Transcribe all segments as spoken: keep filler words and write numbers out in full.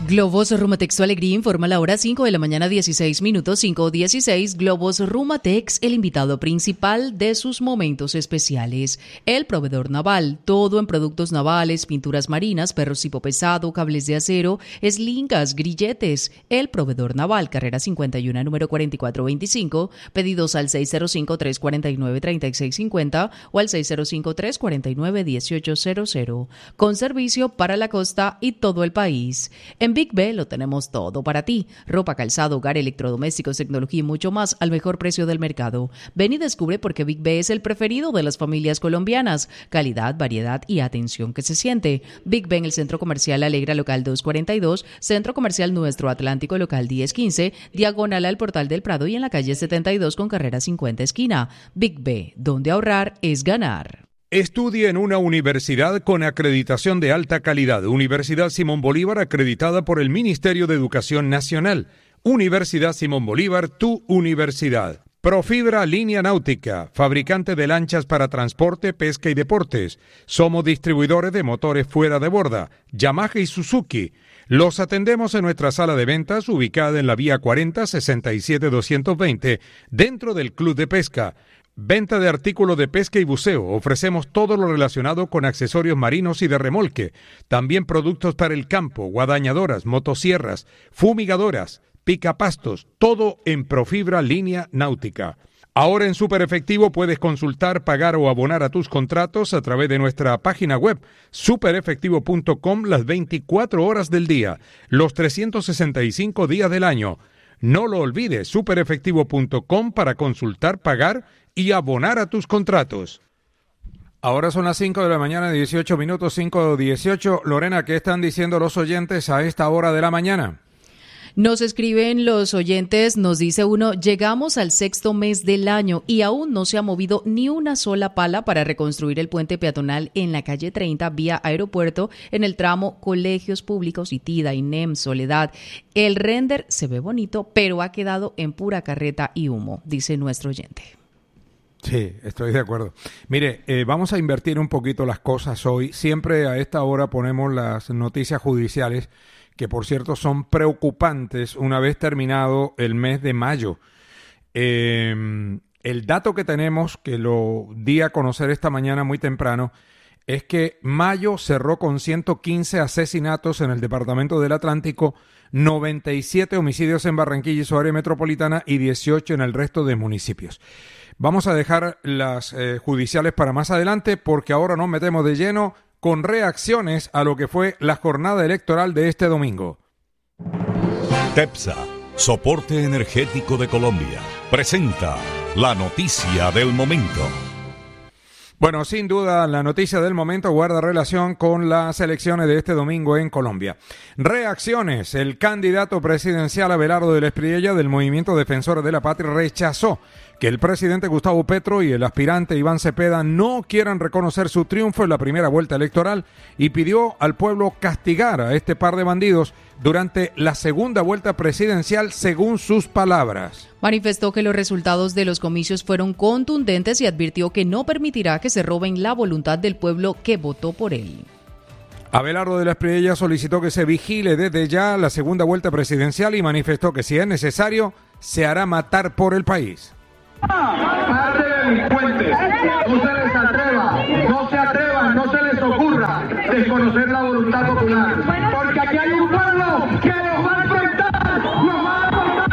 Globos Rumatex tu alegría informa la hora cinco de la mañana, dieciséis minutos, cinco dieciséis. Globos Rumatex, el invitado principal de sus momentos especiales. El proveedor naval, todo en productos navales, pinturas marinas, perros tipo pesado, cables de acero, eslingas, grilletes. El proveedor naval, carrera cincuenta y uno, número cuarenta y cuatro veinticinco. Pedidos al seis cero cinco, tres cuatro nueve, tres seis cinco cero o al seis cero cinco, tres cuatro nueve, uno ocho cero cero. Con servicio para la costa y todo el país. En Big B lo tenemos todo para ti. Ropa, calzado, hogar, electrodomésticos, tecnología y mucho más al mejor precio del mercado. Ven y descubre por qué Big B es el preferido de las familias colombianas. Calidad, variedad y atención que se siente. Big B en el Centro Comercial Alegra Local doscientos cuarenta y dos, Centro Comercial Nuestro Atlántico Local diez quince, diagonal al Portal del Prado y en la calle setenta y dos con carrera cincuenta esquina. Big B, donde ahorrar es ganar. Estudie en una universidad con acreditación de alta calidad. Universidad Simón Bolívar, acreditada por el Ministerio de Educación Nacional. Universidad Simón Bolívar, tu universidad. Profibra Línea Náutica, fabricante de lanchas para transporte, pesca y deportes. Somos distribuidores de motores fuera de borda, Yamaha y Suzuki. Los atendemos en nuestra sala de ventas, ubicada en la vía cuarenta, sesenta y siete doscientos veinte, dentro del Club de Pesca. Venta de artículos de pesca y buceo. Ofrecemos todo lo relacionado con accesorios marinos y de remolque. También productos para el campo, guadañadoras, motosierras, fumigadoras, picapastos, todo en Profibra Línea Náutica. Ahora en Super Efectivo puedes consultar, pagar o abonar a tus contratos a través de nuestra página web super efectivo punto com las veinticuatro horas del día, los trescientos sesenta y cinco días del año. No lo olvides, super efectivo punto com para consultar, pagar y abonar a tus contratos. Ahora son las cinco de la mañana, dieciocho minutos, cinco dieciocho. Lorena, ¿qué están diciendo los oyentes a esta hora de la mañana? Nos escriben los oyentes, nos dice uno, llegamos al sexto mes del año y aún no se ha movido ni una sola pala para reconstruir el puente peatonal en la calle treinta vía aeropuerto en el tramo Colegios Públicos Itida, INEM, Soledad. El render se ve bonito, pero ha quedado en pura carreta y humo, dice nuestro oyente. Sí, estoy de acuerdo. Mire, eh, vamos a invertir un poquito las cosas hoy. Siempre a esta hora ponemos las noticias judiciales, que por cierto son preocupantes una vez terminado el mes de mayo. Eh, el dato que tenemos, que lo di a conocer esta mañana muy temprano, es que mayo cerró con ciento quince asesinatos en el departamento del Atlántico, noventa y siete homicidios en Barranquilla y su área metropolitana y dieciocho en el resto de municipios. Vamos a dejar las eh, judiciales para más adelante porque ahora nos metemos de lleno con reacciones a lo que fue la jornada electoral de este domingo. TEPSA, Soporte Energético de Colombia, presenta la noticia del momento. Bueno, sin duda la noticia del momento guarda relación con las elecciones de este domingo en Colombia. Reacciones. El candidato presidencial Abelardo del Espriella del Movimiento Defensores de la Patria rechazó que el presidente Gustavo Petro y el aspirante Iván Cepeda no quieran reconocer su triunfo en la primera vuelta electoral y pidió al pueblo castigar a este par de bandidos durante la segunda vuelta presidencial, según sus palabras. Manifestó que los resultados de los comicios fueron contundentes y advirtió que no permitirá que se roben la voluntad del pueblo que votó por él. Abelardo de la Espriella solicitó que se vigile desde ya la segunda vuelta presidencial y manifestó que si es necesario, se hará matar por el país. Par de delincuentes, no se les atreva, no se atrevan, no se les ocurra desconocer la voluntad popular, porque aquí hay un pueblo que los va a enfrentar, los va a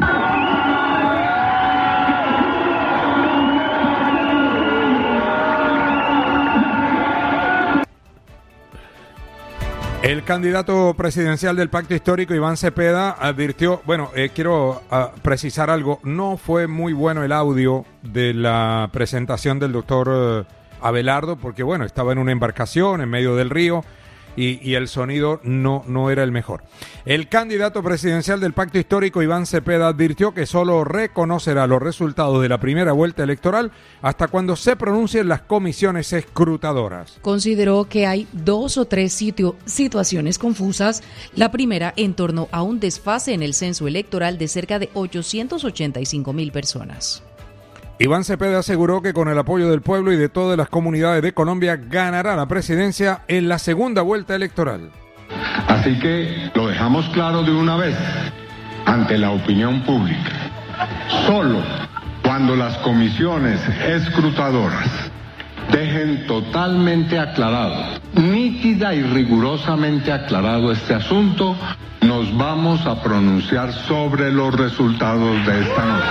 El candidato presidencial del Pacto Histórico, Iván Cepeda, advirtió, bueno, eh, quiero uh, precisar algo, no fue muy bueno el audio de la presentación del doctor uh, Abelardo, porque bueno, estaba en una embarcación en medio del río y, y el sonido no, no era el mejor. El candidato presidencial del Pacto Histórico, Iván Cepeda, advirtió que solo reconocerá los resultados de la primera vuelta electoral hasta cuando se pronuncien las comisiones escrutadoras. Consideró que hay dos o tres sitio, situaciones confusas. La primera, en torno a un desfase en el censo electoral de cerca de ochocientos ochenta y cinco mil personas. Iván Cepeda aseguró que con el apoyo del pueblo y de todas las comunidades de Colombia ganará la presidencia en la segunda vuelta electoral. Así que lo dejamos claro de una vez ante la opinión pública. Solo cuando las comisiones escrutadoras dejen totalmente aclarado, nítida y rigurosamente aclarado este asunto, nos vamos a pronunciar sobre los resultados de esta noche.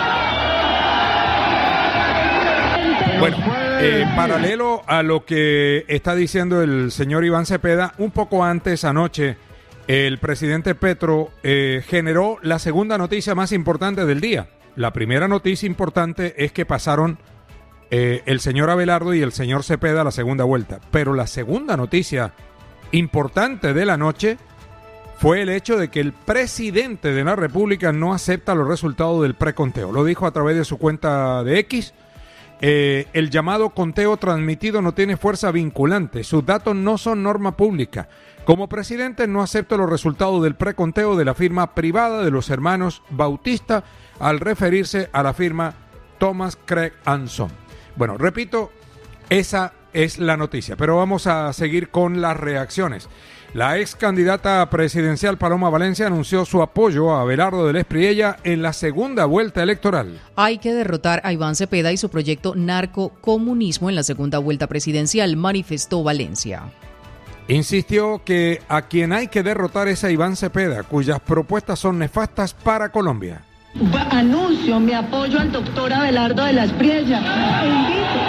Bueno, eh, paralelo a lo que está diciendo el señor Iván Cepeda, un poco antes, anoche, el presidente Petro eh, generó la segunda noticia más importante del día. La primera noticia importante es que pasaron eh, el señor Abelardo y el señor Cepeda a la segunda vuelta. Pero la segunda noticia importante de la noche fue el hecho de que el presidente de la República no acepta los resultados del preconteo. Lo dijo a través de su cuenta de X. Eh, el llamado conteo transmitido no tiene fuerza vinculante. Sus datos no son norma pública. Como presidente no acepto los resultados del preconteo de la firma privada de los hermanos Bautista al referirse a la firma Thomas Craig and Son. Bueno, repito, esa es la noticia, pero vamos a seguir con las reacciones. La ex candidata presidencial Paloma Valencia anunció su apoyo a Abelardo del Espriella en la segunda vuelta electoral. Hay que derrotar a Iván Cepeda y su proyecto narcocomunismo en la segunda vuelta presidencial, manifestó Valencia. Insistió que a quien hay que derrotar es a Iván Cepeda, cuyas propuestas son nefastas para Colombia. Anuncio mi apoyo al doctor Abelardo de la Espriella e invito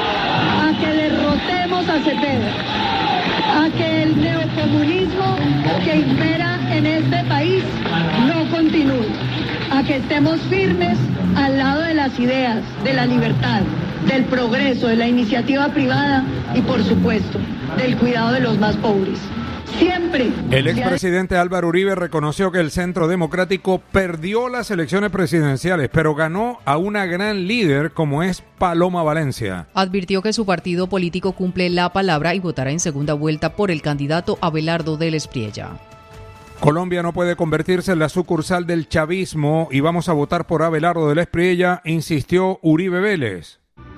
a que derrotemos a Cepeda, a que el neocomunismo que impera en este país no continúe, a que estemos firmes al lado de las ideas, de la libertad, del progreso, de la iniciativa privada y, por supuesto, del cuidado de los más pobres. Siempre. El expresidente Álvaro Uribe reconoció que el Centro Democrático perdió las elecciones presidenciales, pero ganó a una gran líder como es Paloma Valencia. Advirtió que su partido político cumple la palabra y votará en segunda vuelta por el candidato Abelardo del Espriella. Colombia no puede convertirse en la sucursal del chavismo y vamos a votar por Abelardo del Espriella, insistió Uribe Vélez.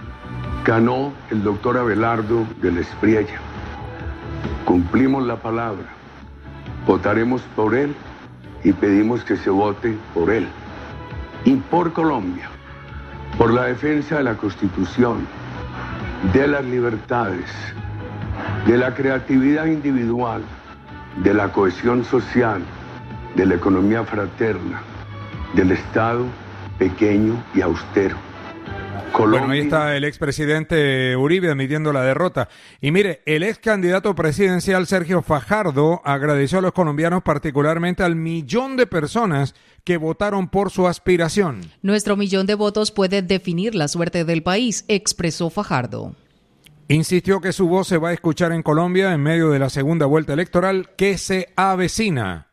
Ganó el doctor Abelardo del Espriella. Cumplimos la palabra, votaremos por él y pedimos que se vote por él y por Colombia, por la defensa de la Constitución, de las libertades, de la creatividad individual, de la cohesión social, de la economía fraterna, del Estado pequeño y austero. Colombia. Bueno, ahí está el expresidente Uribe admitiendo la derrota. Y mire, el ex candidato presidencial Sergio Fajardo agradeció a los colombianos, particularmente al millón de personas que votaron por su aspiración. Nuestro millón de votos puede definir la suerte del país, expresó Fajardo. Insistió que su voz se va a escuchar en Colombia en medio de la segunda vuelta electoral que se avecina.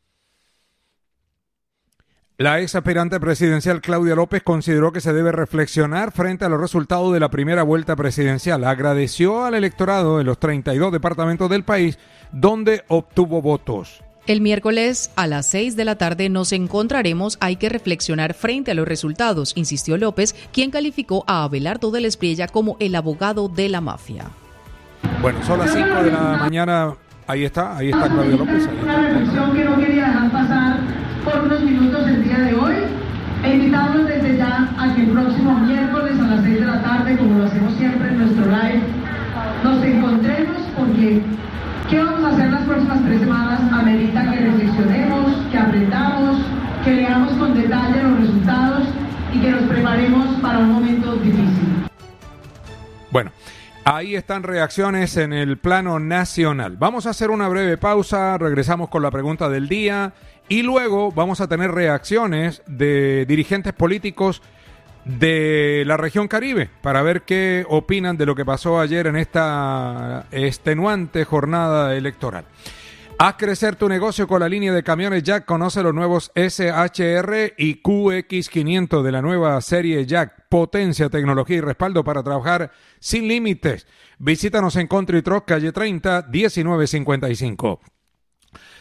La ex aspirante presidencial Claudia López consideró que se debe reflexionar frente a los resultados de la primera vuelta presidencial. Agradeció al electorado en los treinta y dos departamentos del país donde obtuvo votos. El miércoles a las seis de la tarde nos encontraremos. Hay que reflexionar frente a los resultados, insistió López, quien calificó a Abelardo del Espriella como el abogado de la mafia. Bueno, son las cinco de la mañana. Ahí está, ahí está Claudia López. Ahí está. Una reflexión que no quería dejar pasar por unos minutos el día de hoy, e invitarlos desde ya a que el próximo miércoles a las seis de la tarde, como lo hacemos siempre en nuestro live, nos encontremos, porque ¿qué vamos a hacer las próximas tres semanas? Amerita que reflexionemos, que aprendamos, que leamos con detalle los resultados y que nos preparemos para un momento difícil. Bueno, ahí están reacciones en el plano nacional. Vamos a hacer una breve pausa, regresamos con la pregunta del día y luego vamos a tener reacciones de dirigentes políticos de la región Caribe para ver qué opinan de lo que pasó ayer en esta extenuante jornada electoral. Haz crecer tu negocio con la línea de camiones Jack. Conoce los nuevos S H R y Q X quinientos de la nueva serie Jack. Potencia, tecnología y respaldo para trabajar sin límites. Visítanos en Country Truck, calle treinta, diecinueve cincuenta y cinco.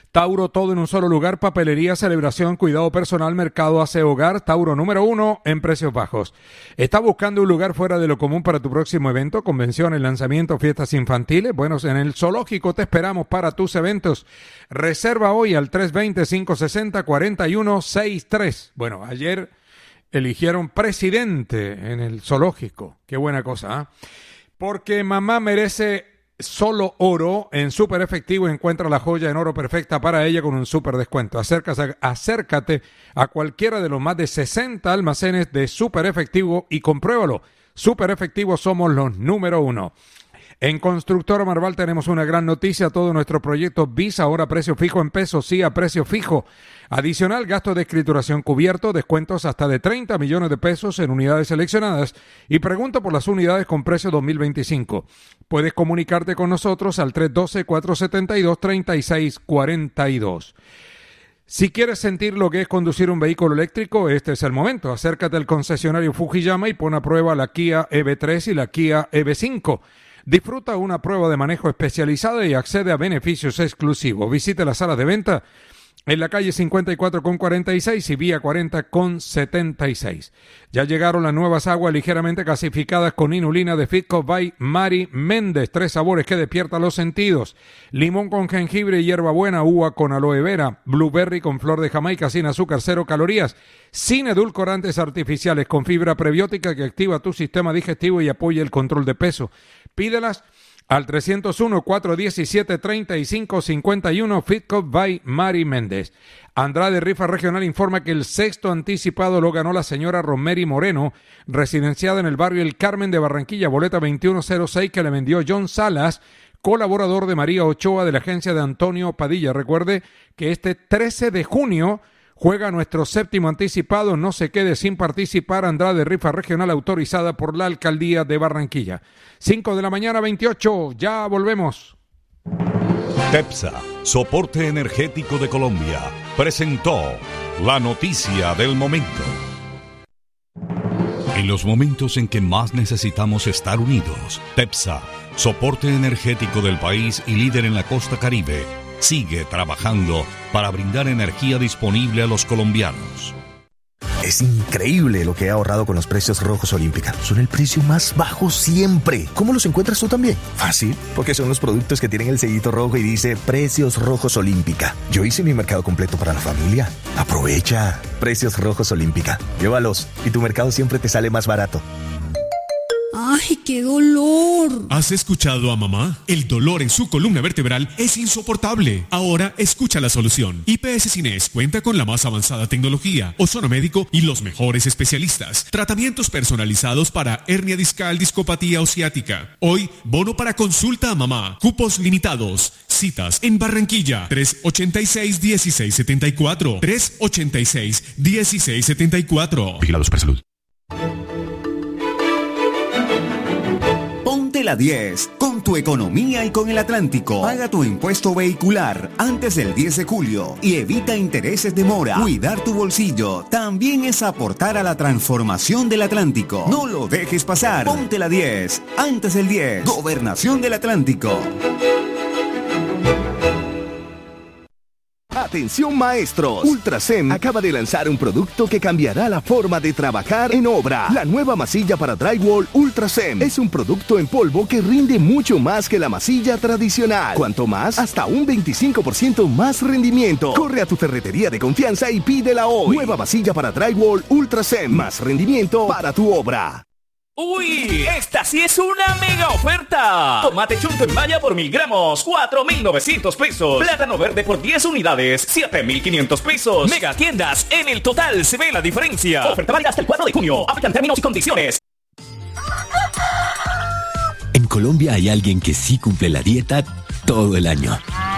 Tauro, todo en un solo lugar, papelería, celebración, cuidado personal, mercado, aseo, hogar. Tauro, número uno en precios bajos. ¿Estás buscando un lugar fuera de lo común para tu próximo evento? Convenciones, lanzamientos, fiestas infantiles. Bueno, en el Zoológico te esperamos para tus eventos. Reserva hoy al tres dos cero, cinco seis cero, cuatro uno seis tres. Bueno, ayer eligieron presidente en el Zoológico. Qué buena cosa, ¿eh? Porque mamá merece solo oro. En Super Efectivo encuentra la joya en oro perfecta para ella con un super descuento. Acércate, acércate a cualquiera de los más de sesenta almacenes de Super Efectivo y compruébalo. Super Efectivo, somos los número uno. En Constructora Marval tenemos una gran noticia. Todos nuestros proyectos Visa ahora a precio fijo en pesos, sí, a precio fijo. Adicional, gasto de escrituración cubierto, descuentos hasta de treinta millones de pesos en unidades seleccionadas y pregunta por las unidades con precio dos mil veinticinco. Puedes comunicarte con nosotros al tres uno dos, cuatro siete dos, tres seis cuatro dos. Si quieres sentir lo que es conducir un vehículo eléctrico, este es el momento. Acércate al concesionario Fujiyama y pon a prueba la Kia E V tres y la Kia E V cinco. Disfruta una prueba de manejo especializada y accede a beneficios exclusivos. Visite las salas de venta en la calle cincuenta y cuatro con cuarenta y seis y vía cuarenta con setenta y seis. Ya llegaron las nuevas aguas ligeramente gasificadas con inulina de Fitco by Mari Méndez. Tres sabores que despiertan los sentidos. Limón con jengibre y hierbabuena, uva con aloe vera, blueberry con flor de Jamaica sin azúcar, cero calorías, sin edulcorantes artificiales, con fibra prebiótica que activa tu sistema digestivo y apoya el control de peso. Pídelas al tres cero uno, cuatro uno siete, tres cinco cinco uno, Fitco by Mari Méndez. Andrade Rifa Regional informa que el sexto anticipado lo ganó la señora Romery Moreno, residenciada en el barrio El Carmen de Barranquilla, boleta veintiuno cero seis que le vendió John Salas, colaborador de María Ochoa de la agencia de Antonio Padilla. Recuerde que este trece de junio juega nuestro séptimo anticipado. No se quede sin participar. Andrade Rifa Regional autorizada por la Alcaldía de Barranquilla. cinco de la mañana, veintiocho. Ya volvemos. TEPSA, Soporte Energético de Colombia, presentó la noticia del momento. En los momentos en que más necesitamos estar unidos, TEPSA, Soporte Energético del país y líder en la costa Caribe, sigue trabajando para brindar energía disponible a los colombianos. Es increíble lo que he ahorrado con los precios rojos Olímpica. Son el precio más bajo siempre. ¿Cómo los encuentras tú también? Fácil, porque son los productos que tienen el sellito rojo y dice Precios Rojos Olímpica. Yo hice mi mercado completo para la familia. Aprovecha. Precios Rojos Olímpica. Llévalos y tu mercado siempre te sale más barato. ¡Ay, qué dolor! ¿Has escuchado a mamá? El dolor en su columna vertebral es insoportable. Ahora escucha la solución. I P S Cines cuenta con la más avanzada tecnología, ozono médico y los mejores especialistas. Tratamientos personalizados para hernia discal, discopatía o ciática. Hoy, bono para consulta a mamá. Cupos limitados. Citas en Barranquilla. tres ochenta y seis, dieciséis setenta y cuatro. tres ochenta y seis, dieciséis setenta y cuatro. Vigilados para salud. Ponte la diez, con tu economía y con el Atlántico. Paga tu impuesto vehicular antes del diez de julio y evita intereses de mora. Cuidar tu bolsillo también es aportar a la transformación del Atlántico. No lo dejes pasar. Ponte la diez, antes del diez. Gobernación del Atlántico. Atención maestros, Ultrasem acaba de lanzar un producto que cambiará la forma de trabajar en obra. La nueva masilla para drywall Ultrasem es un producto en polvo que rinde mucho más que la masilla tradicional. Cuanto más, hasta un veinticinco por ciento más rendimiento. Corre a tu ferretería de confianza y pídela hoy. Nueva masilla para drywall Ultrasem, más rendimiento para tu obra. ¡Uy! ¡Esta sí es una mega oferta! Tomate chunto en malla por mil gramos, cuatro mil novecientos pesos. Plátano verde por diez unidades, siete mil quinientos pesos. Mega tiendas, en el total se ve la diferencia. Oferta válida hasta el cuatro de junio. Aplican términos y condiciones. En Colombia hay alguien que sí cumple la dieta todo el año.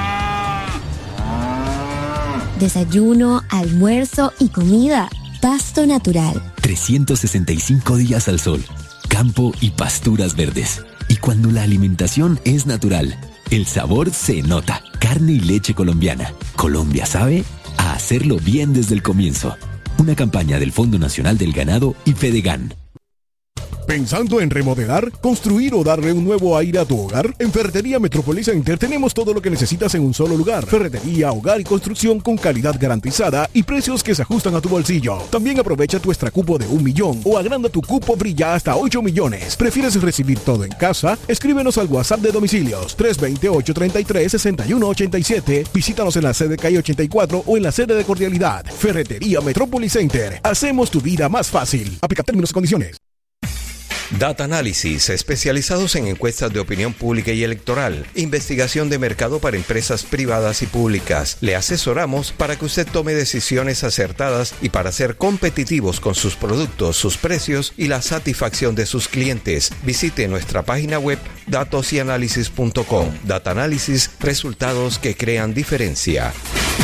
Desayuno, almuerzo y comida. Pasto natural. trescientos sesenta y cinco días al sol. Campo y pasturas verdes. Y cuando la alimentación es natural, el sabor se nota. Carne y leche colombiana. Colombia sabe a hacerlo bien desde el comienzo. Una campaña del Fondo Nacional del Ganado y Fedegan. ¿Pensando en remodelar, construir o darle un nuevo aire a tu hogar? En Ferretería Metrópolis Center tenemos todo lo que necesitas en un solo lugar. Ferretería, hogar y construcción con calidad garantizada y precios que se ajustan a tu bolsillo. También aprovecha tu extra cupo de un millón o agranda tu cupo Brilla hasta ocho millones. ¿Prefieres recibir todo en casa? Escríbenos al WhatsApp de domicilios tres dos cero, ocho tres tres, seis uno ocho siete. Visítanos en la sede calle ochenta y cuatro o en la sede de Cordialidad. Ferretería Metrópolis Center. Hacemos tu vida más fácil. Aplica términos y condiciones. Data Analysis, especializados en encuestas de opinión pública y electoral, investigación de mercado para empresas privadas y públicas. Le asesoramos para que usted tome decisiones acertadas y para ser competitivos con sus productos, sus precios y la satisfacción de sus clientes. Visite nuestra página web datos y análisis punto com. Data Analysis, resultados que crean diferencia.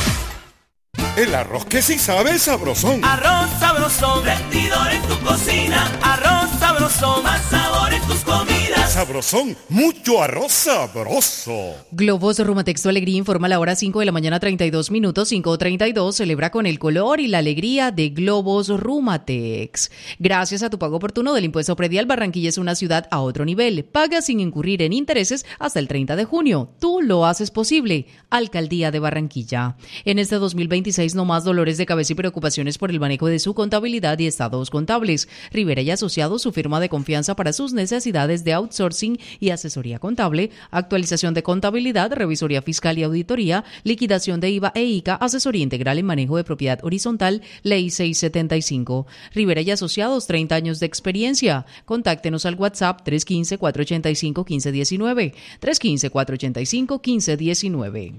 El arroz que sí sabe es sabrosón. Arroz sabrosón, rendidor en tu cocina. Arroz sabrosón, más sabor en tus comidas. Sabrosón, mucho arroz sabroso. Globos Rumatex Tu Alegría informa a la hora cinco de la mañana, treinta y dos minutos, cinco treinta y dos. Celebra con el color y la alegría de Globos Rumatex. Gracias a tu pago oportuno del impuesto predial, Barranquilla es una ciudad a otro nivel. Paga sin incurrir en intereses hasta el treinta de junio. Tú lo haces posible. Alcaldía de Barranquilla. En este dos mil veintiséis no más dolores de cabeza y preocupaciones por el manejo de su contabilidad y estados contables. Rivera y Asociados, su firma de confianza para sus necesidades de outsourcing y asesoría contable, actualización de contabilidad, revisoría fiscal y auditoría, liquidación de I V A e I C A, asesoría integral en manejo de propiedad horizontal, Ley seiscientos setenta y cinco. Rivera y Asociados, treinta años de experiencia. Contáctenos al WhatsApp tres uno cinco, cuatro ocho cinco, uno cinco uno nueve, tres uno cinco, cuatro ocho cinco, uno cinco uno nueve.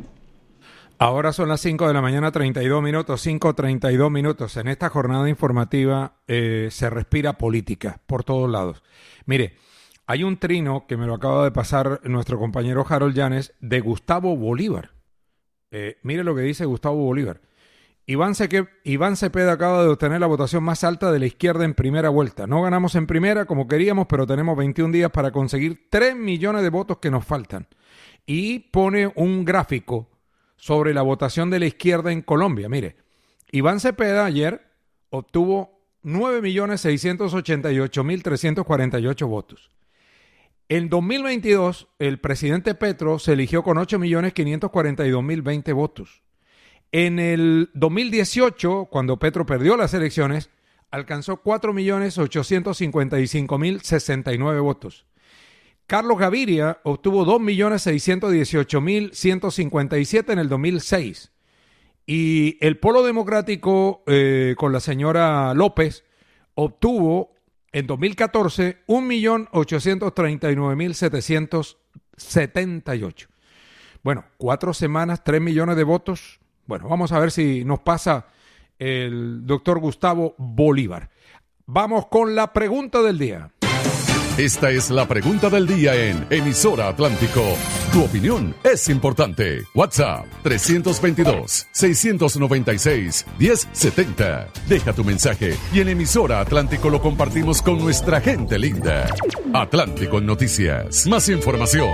Ahora son las cinco de la mañana, treinta y dos minutos, cinco treinta y dos minutos. En esta jornada informativa eh, se respira política por todos lados. Mire, hay un trino que me lo acaba de pasar nuestro compañero Harold Llanes de Gustavo Bolívar. Eh, mire lo que dice Gustavo Bolívar. Iván, Seque, Iván Cepeda acaba de obtener la votación más alta de la izquierda en primera vuelta. No ganamos en primera como queríamos, pero tenemos veintiún días para conseguir tres millones de votos que nos faltan. Y pone un gráfico sobre la votación de la izquierda en Colombia. Mire, Iván Cepeda ayer obtuvo nueve millones seiscientos ochenta y ocho mil trescientos cuarenta y ocho votos. En dos mil veintidós, el presidente Petro se eligió con ocho millones quinientos cuarenta y dos mil veinte votos. En el dos mil dieciocho, cuando Petro perdió las elecciones, alcanzó cuatro millones ochocientos cincuenta y cinco mil sesenta y nueve votos. Carlos Gaviria obtuvo dos millones seiscientos dieciocho mil ciento cincuenta y siete en el dos mil seis. Y el Polo Democrático, eh, con la señora López, obtuvo en dos mil catorce un millón ochocientos treinta y nueve mil setecientos setenta y ocho. Bueno, cuatro semanas, tres millones de votos. Bueno, vamos a ver si nos pasa el doctor Gustavo Bolívar. Vamos con la pregunta del día. Esta es la pregunta del día en Emisora Atlántico. Tu opinión es importante. WhatsApp tres dos dos, seis nueve seis, uno cero siete cero. Deja tu mensaje y en Emisora Atlántico lo compartimos con nuestra gente linda. Atlántico en Noticias. Más información.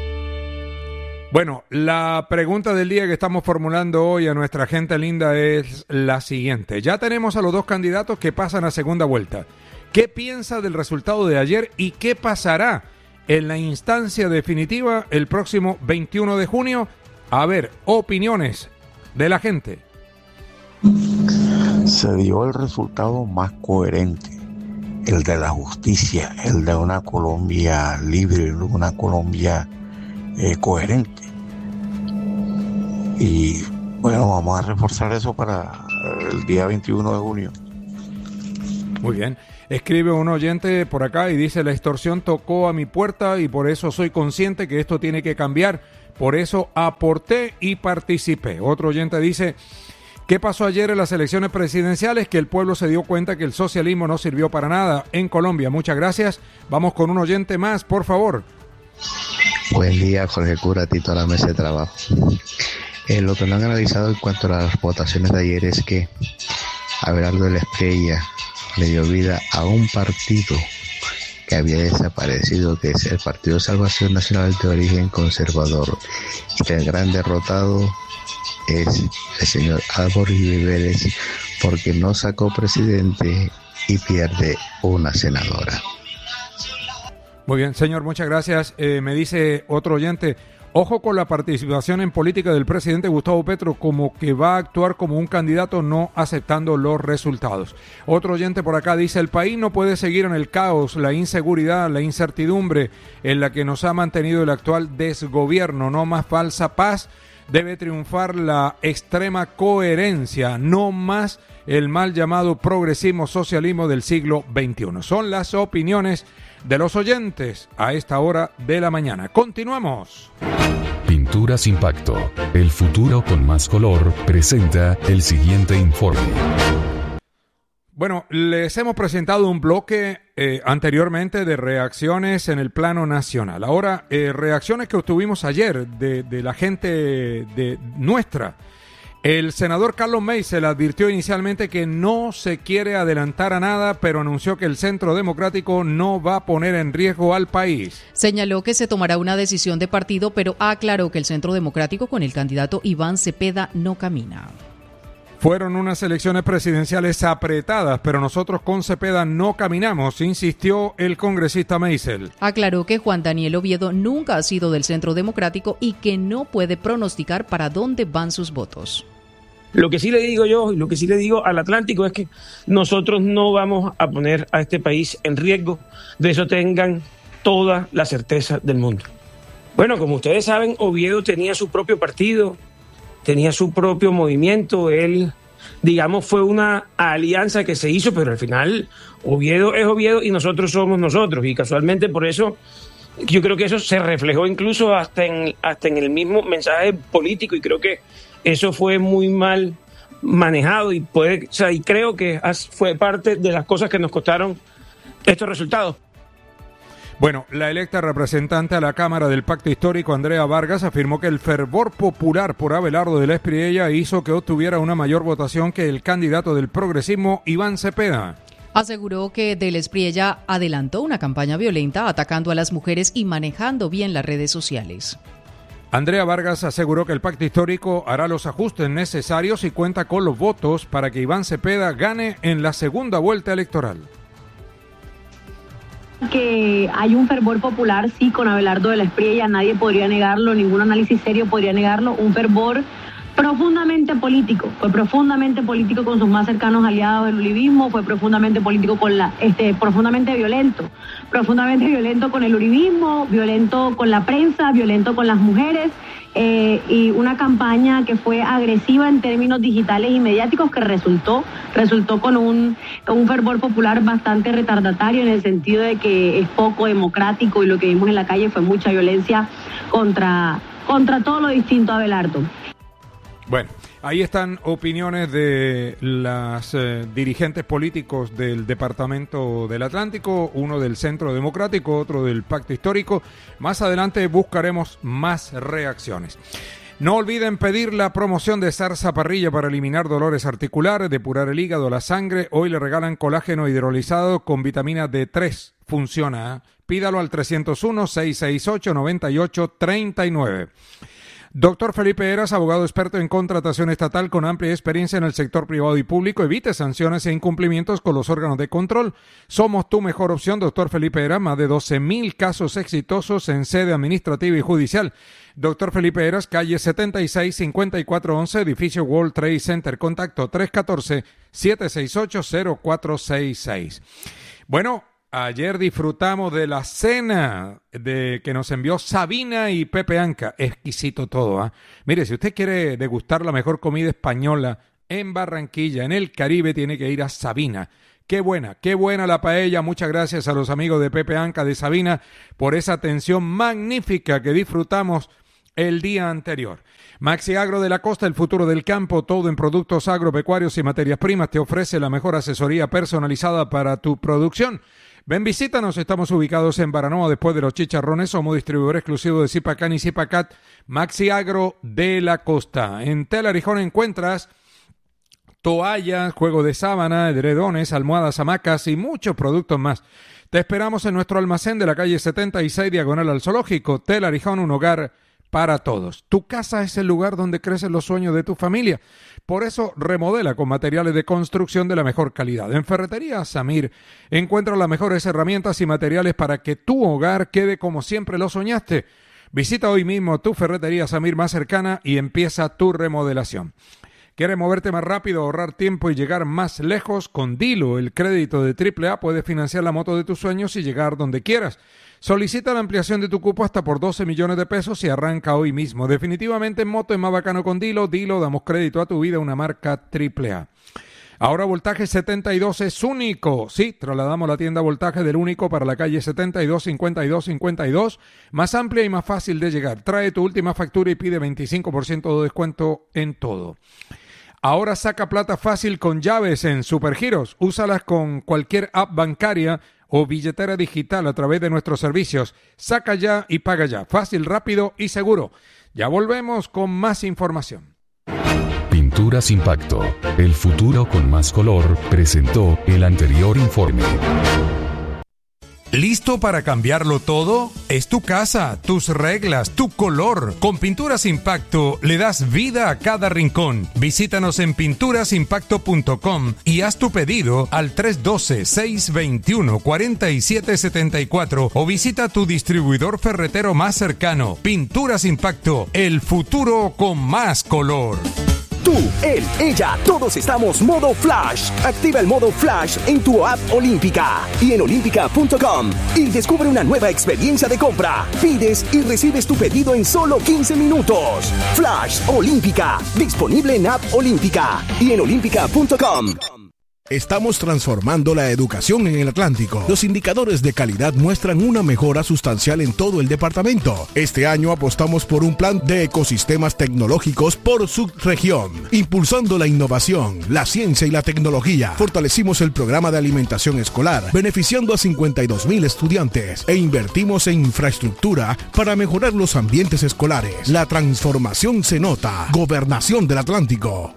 Bueno, la pregunta del día que estamos formulando hoy a nuestra gente linda es la siguiente. Ya tenemos a los dos candidatos que pasan a segunda vuelta. ¿Qué piensa del resultado de ayer y qué pasará en la instancia definitiva el próximo veintiuno de junio? A ver, opiniones de la gente. Se dio el resultado más coherente, el de la justicia, el de una Colombia libre, una Colombia eh, coherente. Y bueno, vamos a reforzar eso para el día veintiuno de junio. Muy bien. Escribe un oyente por acá y dice: la extorsión tocó a mi puerta y por eso soy consciente que esto tiene que cambiar. Por eso aporté y participé. Otro oyente dice: ¿qué pasó ayer en las elecciones presidenciales? Que el pueblo se dio cuenta que el socialismo no sirvió para nada en Colombia. Muchas gracias. Vamos con un oyente más, por favor. Buen día, Jorge Cura, Tito, a la mesa de trabajo. Eh, lo que no han analizado en cuanto a las votaciones de ayer es que Abelardo de la Espriella le dio vida a un partido que había desaparecido, que es el Partido de Salvación Nacional de origen conservador, y que el gran derrotado es el señor Álvaro Uribe Vélez, porque no sacó presidente y pierde una senadora. Muy bien, señor, muchas gracias. Eh, me dice otro oyente, ojo con la participación en política del presidente Gustavo Petro, como que va a actuar como un candidato no aceptando los resultados. Otro oyente por acá dice, el país no puede seguir en el caos, la inseguridad, la incertidumbre en la que nos ha mantenido el actual desgobierno, no más falsa paz, debe triunfar la extrema coherencia, no más el mal llamado progresismo socialismo del siglo veintiuno. Son las opiniones de los oyentes a esta hora de la mañana. Continuamos. Pinturas Impacto, el futuro con más color, presenta el siguiente informe. Bueno, les hemos presentado un bloque eh, anteriormente de reacciones en el plano nacional. Ahora, eh, reacciones que obtuvimos ayer de, de la gente de nuestra. El senador Carlos Meisel advirtió inicialmente que no se quiere adelantar a nada, pero anunció que el Centro Democrático no va a poner en riesgo al país. Señaló que se tomará una decisión de partido, pero aclaró que el Centro Democrático con el candidato Iván Cepeda no camina. Fueron unas elecciones presidenciales apretadas, pero nosotros con Cepeda no caminamos, insistió el congresista Meisel. Aclaró que Juan Daniel Oviedo nunca ha sido del Centro Democrático y que no puede pronosticar para dónde van sus votos. Lo que sí le digo yo y lo que sí le digo al Atlántico es que nosotros no vamos a poner a este país en riesgo, de eso tengan toda la certeza del mundo. Bueno, como ustedes saben, Oviedo tenía su propio partido, tenía su propio movimiento, él, digamos, fue una alianza que se hizo, pero al final Oviedo es Oviedo y nosotros somos nosotros, y casualmente por eso yo creo que eso se reflejó incluso hasta en, hasta en el mismo mensaje político, y creo que eso fue muy mal manejado y puede, o sea, y creo que fue parte de las cosas que nos costaron estos resultados. Bueno, la electa representante a la Cámara del Pacto Histórico, Andrea Vargas, afirmó que el fervor popular por Abelardo de la Espriella hizo que obtuviera una mayor votación que el candidato del progresismo, Iván Cepeda. Aseguró que de la Espriella adelantó una campaña violenta atacando a las mujeres y manejando bien las redes sociales. Andrea Vargas aseguró que el Pacto Histórico hará los ajustes necesarios y cuenta con los votos para que Iván Cepeda gane en la segunda vuelta electoral. Que hay un fervor popular, sí, con Abelardo de la Espriella, nadie podría negarlo, ningún análisis serio podría negarlo, un fervor profundamente político, fue profundamente político con sus más cercanos aliados del uribismo, fue profundamente político con la, este, profundamente violento, profundamente violento con el uribismo, violento con la prensa, violento con las mujeres, eh, y una campaña que fue agresiva en términos digitales y mediáticos que resultó, resultó con un, un fervor popular bastante retardatario en el sentido de que es poco democrático y lo que vimos en la calle fue mucha violencia contra, contra todo lo distinto a Abelardo. Bueno, ahí están opiniones de las eh, dirigentes políticos del Departamento del Atlántico, uno del Centro Democrático, otro del Pacto Histórico. Más adelante buscaremos más reacciones. No olviden pedir la promoción de Zarza Parrilla para eliminar dolores articulares, depurar el hígado, la sangre. Hoy le regalan colágeno hidrolizado con vitamina D tres. Funciona, ¿eh? Pídalo al trescientos uno, seiscientos sesenta y ocho, noventa y ocho treinta y nueve. Doctor Felipe Heras, abogado experto en contratación estatal con amplia experiencia en el sector privado y público. Evite sanciones e incumplimientos con los órganos de control. Somos tu mejor opción, doctor Felipe Heras. Más de doce mil casos exitosos en sede administrativa y judicial. Doctor Felipe Heras, calle setenta y seis, cincuenta y cuatro once, edificio World Trade Center. Contacto tres uno cuatro, siete seis ocho, cero cuatro seis seis. Bueno, ayer disfrutamos de la cena de que nos envió Sabina y Pepe Anca. Exquisito todo, ¿ah? ¿eh? Mire, si usted quiere degustar la mejor comida española en Barranquilla, en el Caribe, tiene que ir a Sabina. Qué buena, qué buena la paella. Muchas gracias a los amigos de Pepe Anca de Sabina por esa atención magnífica que disfrutamos el día anterior. Maxi Agro de la Costa, el futuro del campo, todo en productos agropecuarios y materias primas, te ofrece la mejor asesoría personalizada para tu producción. Ven, visítanos, estamos ubicados en Baranoa, después de los Chicharrones, somos distribuidor exclusivo de Zipacán y Zipacat. Maxi Agro de la Costa. En Telarijón encuentras toallas, juego de sábana, edredones, almohadas, hamacas y muchos productos más. Te esperamos en nuestro almacén de la calle setenta y seis, diagonal al Zoológico. Telarijón, un hogar para todos. Tu casa es el lugar donde crecen los sueños de tu familia. Por eso, remodela con materiales de construcción de la mejor calidad. En Ferretería Samir encuentra las mejores herramientas y materiales para que tu hogar quede como siempre lo soñaste. Visita hoy mismo tu Ferretería Samir más cercana y empieza tu remodelación. ¿Quieres moverte más rápido, ahorrar tiempo y llegar más lejos? Con Dilo, el crédito de triple A, puedes financiar la moto de tus sueños y llegar donde quieras. Solicita la ampliación de tu cupo hasta por doce millones de pesos y arranca hoy mismo. Definitivamente en moto es más bacano con Dilo. Dilo, damos crédito a tu vida, una marca triple A. Ahora Voltaje setenta y dos es único. Sí, trasladamos la tienda Voltaje del único para la calle setenta y dos, cincuenta y dos, cincuenta y dos. Más amplia y más fácil de llegar. Trae tu última factura y pide veinticinco por ciento de descuento en todo. Ahora saca plata fácil con llaves en Supergiros. Úsalas con cualquier app bancaria o billetera digital a través de nuestros servicios. Saca ya y paga ya. Fácil, rápido y seguro. Ya volvemos con más información. Pinturas Impacto, el futuro con más color, presentó el anterior informe. ¿Listo para cambiarlo todo? Es tu casa, tus reglas, tu color. Con Pinturas Impacto le das vida a cada rincón. Visítanos en pinturas impacto punto com y haz tu pedido al tres uno dos, seis dos uno, cuatro siete siete cuatro o visita tu distribuidor ferretero más cercano. Pinturas Impacto, el futuro con más color. Tú, él, ella, todos estamos modo Flash. Activa el modo Flash en tu app Olímpica y en olímpica punto com y descubre una nueva experiencia de compra. Pides y recibes tu pedido en solo quince minutos. Flash Olímpica, disponible en app Olímpica y en olímpica punto com. Estamos transformando la educación en el Atlántico. Los indicadores de calidad muestran una mejora sustancial en todo el departamento. Este año apostamos por un plan de ecosistemas tecnológicos por subregión, impulsando la innovación, la ciencia y la tecnología. Fortalecimos el programa de alimentación escolar, beneficiando a cincuenta y dos mil estudiantes, e invertimos en infraestructura para mejorar los ambientes escolares. La transformación se nota. Gobernación del Atlántico.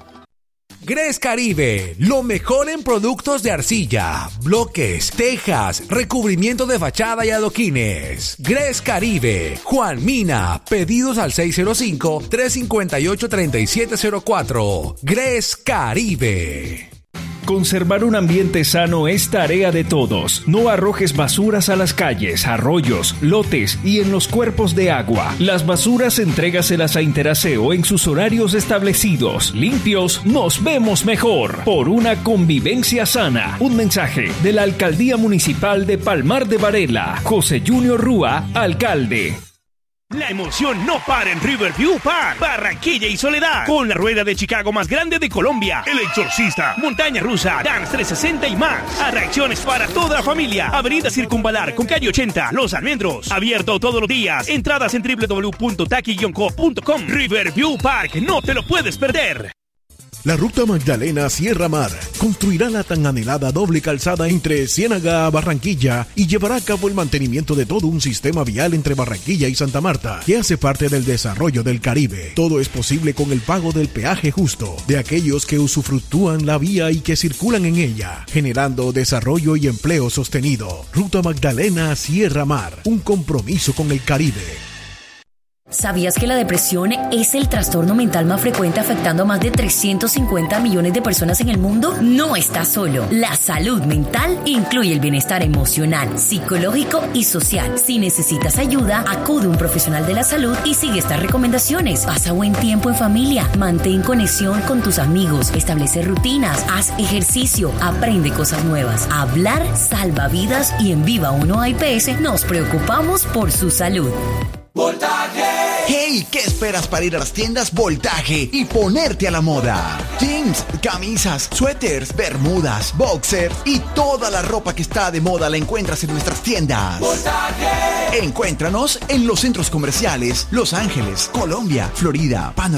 Gres Caribe, lo mejor en productos de arcilla, bloques, tejas, recubrimiento de fachada y adoquines. Gres Caribe, Juan Mina, pedidos al seis cero cinco, tres cinco ocho, tres siete cero cuatro. Gres Caribe. Conservar un ambiente sano es tarea de todos. No arrojes basuras a las calles, arroyos, lotes y en los cuerpos de agua. Las basuras entrégaselas a Interaseo en sus horarios establecidos. Limpios, nos vemos mejor. Por una convivencia sana. Un mensaje de la Alcaldía Municipal de Palmar de Varela. José Junior Rúa, alcalde. La emoción no para en Riverview Park, Barranquilla y Soledad, con la rueda de Chicago más grande de Colombia, El Exorcista, montaña rusa, Dance trescientos sesenta y más. Atracciones para toda la familia. Avenida Circunvalar con calle ochenta, Los Almendros. Abierto todos los días. Entradas en w w w punto taki guion co punto com. Riverview Park, no te lo puedes perder. La Ruta Magdalena Sierra Mar construirá la tan anhelada doble calzada entre Ciénaga a Barranquilla y llevará a cabo el mantenimiento de todo un sistema vial entre Barranquilla y Santa Marta, que hace parte del desarrollo del Caribe. Todo es posible con el pago del peaje justo de aquellos que usufructúan la vía y que circulan en ella, generando desarrollo y empleo sostenido. Ruta Magdalena Sierra Mar, un compromiso con el Caribe. ¿Sabías que la depresión es el trastorno mental más frecuente afectando a más de trescientos cincuenta millones de personas en el mundo? No estás solo. La salud mental incluye el bienestar emocional, psicológico y social. Si necesitas ayuda, acude a un profesional de la salud y sigue estas recomendaciones. Pasa buen tiempo en familia, mantén conexión con tus amigos, establece rutinas, haz ejercicio, aprende cosas nuevas. Hablar salva vidas y en Viva uno A I P S nos preocupamos por su salud. ¡Voltaje! ¡Hey! ¿Qué esperas para ir a las tiendas Voltaje y ponerte a la moda? Jeans, camisas, suéteres, bermudas, boxers y toda la ropa que está de moda la encuentras en nuestras tiendas. ¡Voltaje! Encuéntranos en los centros comerciales Los Ángeles, Colombia, Florida, Panamá.